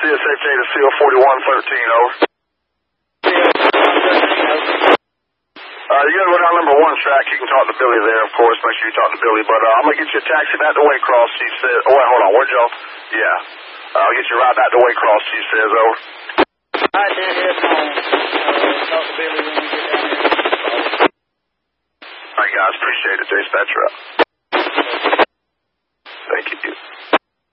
CSHA to CO 4113, over. You gotta go down number 1 track. You can talk to Billy there, of course. Make sure you talk to Billy. But I'm gonna get you a taxi back to Waycross, she said. Oh, wait, hold on. Where'd y'all? Yeah. I'll get you right back to Waycross, she says, over. I did head home. Talk to Billy when we get down there. All right, guys. Appreciate it. Dispatcher up. Thank you.